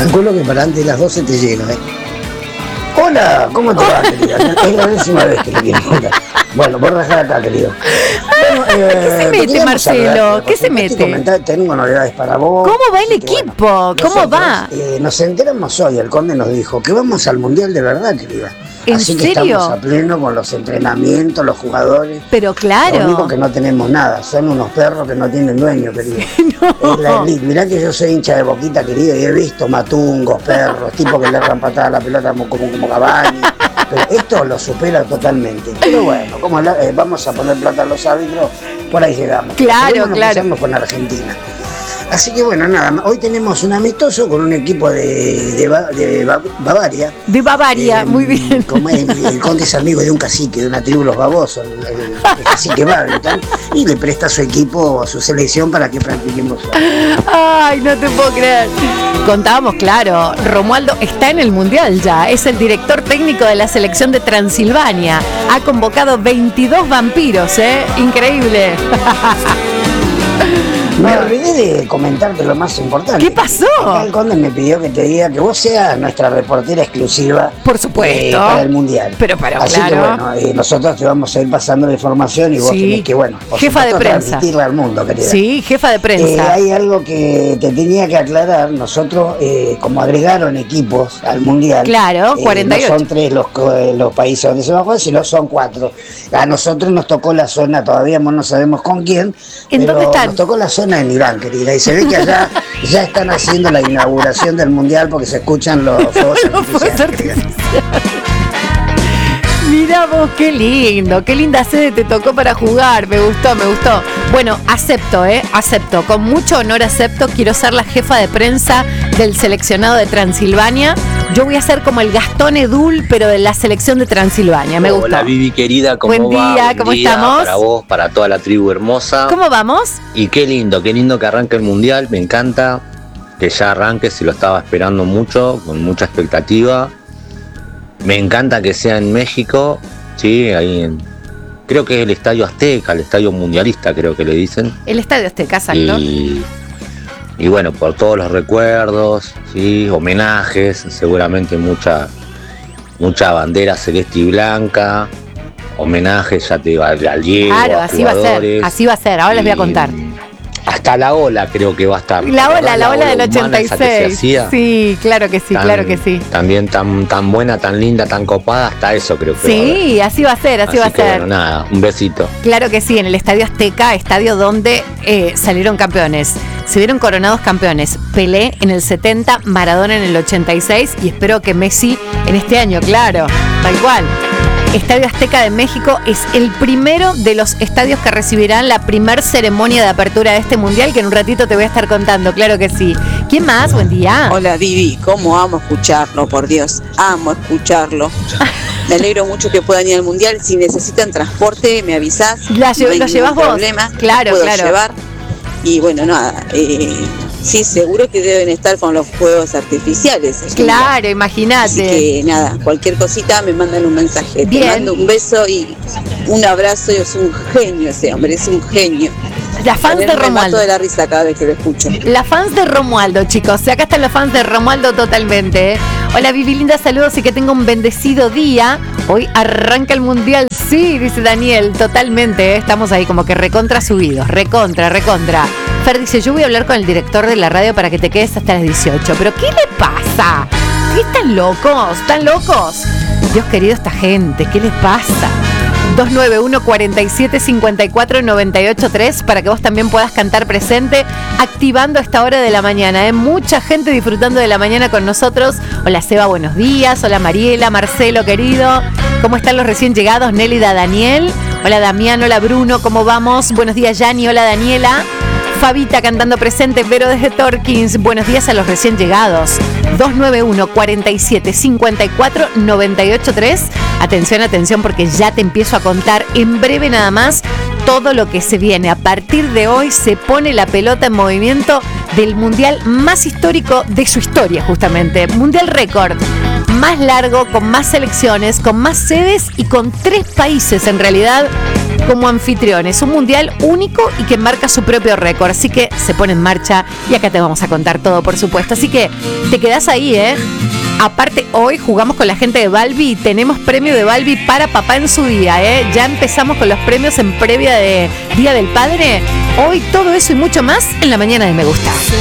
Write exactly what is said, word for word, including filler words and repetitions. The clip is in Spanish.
Calculo que para antes de las doce te lleno, ¿eh? Hola, ¿cómo te va, querida? Es la décima vez que le quiero contar. Bueno, por dejar acá, querido. Bueno, eh, ¿Qué se mete, Marcelo? Hablar, ¿Qué se mete? Comentar, tengo novedades para vos. ¿Cómo va el equipo? Bueno, ¿cómo nosotros, va? Eh, nos enteramos hoy, el Conde nos dijo que vamos al Mundial de verdad, querida. ¿En Así serio? que estamos a pleno con los entrenamientos, los jugadores. Pero claro. Lo único que no tenemos nada, son unos perros que no tienen dueño, querido. No. Es la elite. Mirá que yo soy hincha de Boquita, querido, y he visto matungos, perros, tipos que le dan patada a la pelota como, como, como Cavani. Pero esto lo supera totalmente. Pero bueno, como la, eh, vamos a poner plata a los árbitros, por ahí llegamos. Claro, Pero claro. Empezamos con Argentina. Así que bueno, nada, hoy tenemos un amistoso con un equipo de, de, de Bavaria. De Bavaria, eh, muy bien. Como el, el conde es amigo de un cacique, de una tribu los babosos, el, el, el cacique Babington, y le presta su equipo, su selección para que practiquemos. Ay, no te puedo creer. Contábamos, claro, Romualdo está en el Mundial ya, es el director técnico de la selección de Transilvania. Ha convocado veintidós vampiros, ¿eh? Increíble. Me olvidé de comentarte lo más importante. ¿Qué pasó? Acá el Conde me pidió que te diga que vos seas nuestra reportera exclusiva. Por supuesto. Eh, para el Mundial. Pero para, Así claro. que bueno, eh, nosotros te vamos a ir pasando la información y vos Sí. tenés que, bueno, por Jefa de supuesto, prensa. transmitirla al mundo, querida. Sí, jefa de prensa. Eh, hay algo que te tenía que aclarar. Nosotros, eh, como agregaron equipos al Mundial. Claro, eh, cuarenta y ocho. No son tres los, los países donde se va a jugar, sino son cuatro. A nosotros nos tocó la zona, todavía no sabemos con quién. ¿En pero dónde están? Nos tocó la zona en Irán, querida. Y se ve que allá ya están haciendo la inauguración del Mundial porque se escuchan los fuegos Los fuegos artificiales. Mirá vos, qué lindo, qué linda sede te tocó para jugar, me gustó, me gustó. Bueno, acepto, ¿eh? Acepto, con mucho honor acepto, quiero ser la jefa de prensa del seleccionado de Transilvania. Yo voy a ser como el Gastón Edul, pero de la selección de Transilvania, me gustó. Hola Vivi querida, ¿cómo Buen va? día, Buen ¿cómo día estamos? Para vos, para toda la tribu hermosa. ¿Cómo vamos? Y qué lindo, qué lindo que arranque el Mundial, me encanta que ya arranque, se lo estaba esperando mucho, con mucha expectativa. Me encanta que sea en México, sí, ahí en... Creo que es el Estadio Azteca, el Estadio Mundialista creo que le dicen. El Estadio Azteca, exacto. Y, y bueno, por todos los recuerdos, sí, homenajes, seguramente mucha, mucha bandera celeste y blanca, homenajes, ya te digo, al al Diego, Claro, a así va a ser, jugadores. así va a ser, ahora les voy a Y contar. Hasta la ola creo que va a estar. La ola, la ola del humana ochenta y esa que se seis. hacía, Sí, claro que sí, tan- claro que sí. También tan, tan buena, tan linda, tan copada, hasta eso creo que va a haber. Sí, así va a ser, así, Así va a que ser. bueno, nada, un besito. Claro que sí, en el Estadio Azteca, estadio donde eh, salieron campeones. Se vieron coronados campeones. Pelé en el setenta, Maradona en el ochenta y seis y espero que Messi en este año, claro, tal cual. Estadio Azteca de México es el primero de los estadios que recibirán la primer ceremonia de apertura de este mundial, que en un ratito te voy a estar contando, claro que sí. ¿Quién más? Buen día. Hola Vivi, cómo amo escucharlo, por Dios, amo escucharlo. Me alegro mucho que puedan ir al Mundial. Si necesitan transporte, me avisás. La lle- no hay lo ningún llevas vos. problema, Claro, puedo claro. llevar. Y bueno, nada, eh, sí, seguro que deben estar con los fuegos artificiales. Claro, imagínate. Así que nada, cualquier cosita me mandan un mensaje. Bien. Te mando un beso y un abrazo. Es un genio ese hombre, es un genio. Las fans También de me Romualdo. mato de la risa cada vez que lo escucho. Las fans de Romualdo, chicos. Y acá están los fans de Romualdo totalmente. ¿eh? Hola, Vivi linda, saludos y que tenga un bendecido día. Hoy arranca el Mundial. Sí, dice Daniel, totalmente. ¿eh? Estamos ahí como que recontra subidos. Recontra, recontra. Fer dice, yo voy a hablar con el director de la radio para que te quedes hasta las dieciocho. ¿Pero qué le pasa? ¿Qué están locos? ¿Están locos? Dios querido, esta gente, ¿qué les pasa? dos nueve uno, cuatro siete, cinco cuatro, nueve ocho tres para que vos también puedas cantar presente activando esta hora de la mañana. ¿eh? Mucha gente disfrutando de la mañana con nosotros. Hola Seba, buenos días. Hola Mariela, Marcelo, querido. ¿Cómo están los recién llegados? Nélida, Daniel. Hola Damián, hola Bruno, ¿cómo vamos? Buenos días Yani, hola Daniela. Fabita cantando presente, Vero desde Torkins. Buenos días a los recién llegados. dos nueve uno, cuatro siete, cinco cuatro, nueve ocho tres. Atención, atención, porque ya te empiezo a contar en breve nada más todo lo que se viene. A partir de hoy se pone la pelota en movimiento del mundial más histórico de su historia, justamente. Mundial récord. Más largo, con más selecciones, con más sedes y con tres países en realidad como anfitriones. Un mundial único y que marca su propio récord. Así que se pone en marcha y acá te vamos a contar todo, por supuesto. Así que te quedás ahí, ¿eh? Aparte, hoy jugamos con la gente de Balbi y tenemos premio de Balbi para papá en su día, ¿eh? Ya empezamos con los premios en previa de Día del Padre. Hoy todo eso y mucho más en la mañana de Me Gusta.